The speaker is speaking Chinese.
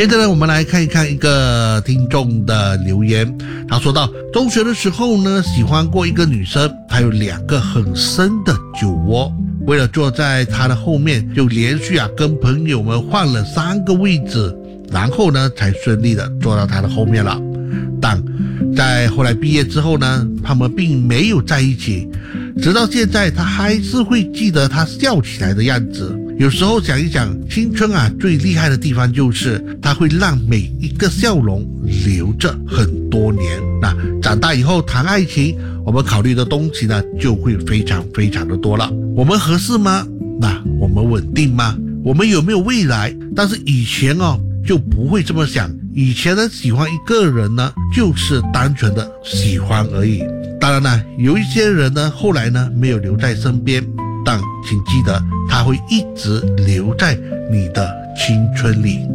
接着呢，我们来看一看一个听众的留言。他说到，中学的时候呢，喜欢过一个女生，她有2个很深的酒窝，为了坐在她的后面，就连续跟朋友们换了3个位置，然后呢才顺利的坐到她的后面了。但在后来毕业之后呢，他们并没有在一起，直到现在他还是会记得她笑起来的样子。有时候想一想，青春最厉害的地方就是它会让每一个笑容留着很多年。那长大以后谈爱情，我们考虑的东西呢就会非常非常的多了。我们合适吗？那我们稳定吗？我们有没有未来？但是以前就不会这么想。以前呢，喜欢一个人呢，就是单纯的喜欢而已。当然呢，有一些人呢，后来呢没有留在身边，但请记得，他会一直留在你的青春里。